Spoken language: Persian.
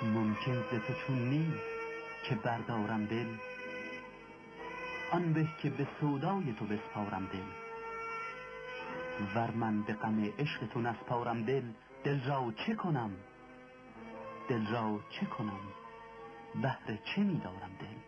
ممکن ز تو چون نیست که بردارم دل، آن به که به سودای تو بسپارم دل. ور من به غم عشق تو نسپارم دل، دل را چه کنم؟ دل را چه کنم؟ بهر چه می‌دارم دل؟